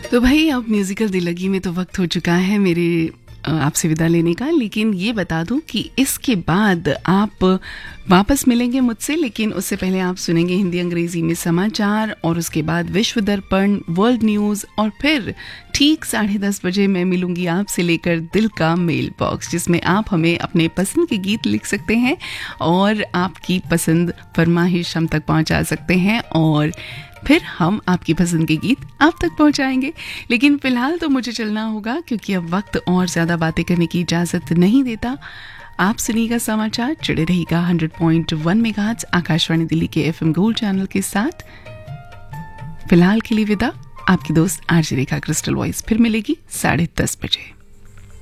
तो भाई अब म्यूजिकल दिलगी में तो वक्त हो चुका है मेरे आपसे विदा लेने का, लेकिन ये बता दूं कि इसके बाद आप वापस मिलेंगे मुझसे, लेकिन उससे पहले आप सुनेंगे हिंदी अंग्रेजी में समाचार और उसके बाद विश्व दर्पण, वर्ल्ड न्यूज़ और फिर ठीक 10:30 बजे मैं मिलूंगी आपसे लेकर दिल का मेल बॉक्स, जिसमें आप हमें अपने पसंद के गीत लिख सकते हैं और आपकी पसंद फरमाइश हम तक पहुंचा सकते हैं और फिर हम आपकी पसंद के गीत आप तक पहुंचाएंगे। लेकिन फिलहाल तो मुझे चलना होगा क्योंकि अब वक्त और ज़्यादा बातें करने की इजाज़त नहीं देता। आप सुनिएगा समाचार, जुड़े रहिएगा 100.1 मेगाहर्ट्ज़ आकाशवाणी दिल्ली के FM गोल्ड चैनल के साथ। फिलहाल के लिए विदा, आपकी दोस्त आरजे रेखा क्रिस्टल वॉइस फिर मिलेगी 10:30 बजे।